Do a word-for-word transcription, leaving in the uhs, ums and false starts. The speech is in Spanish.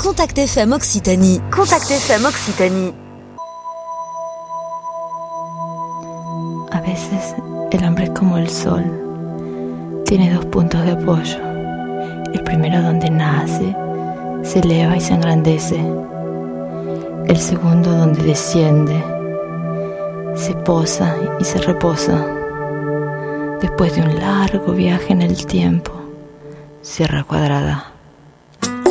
Contact F M Occitanie. Contact F M Occitanie. A veces el hombre es como el sol. Tiene dos puntos de apoyo. El primero donde nace, se eleva y se engrandece. El segundo donde desciende, se posa y se reposa. Después de un largo viaje en el tiempo, Sierra Cuadrada.